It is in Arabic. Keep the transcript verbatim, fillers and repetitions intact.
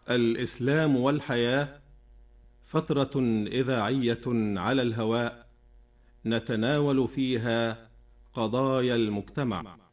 الإسلام والحياة فترة إذاعية على الهواء، نتناول فيها قضايا المجتمع.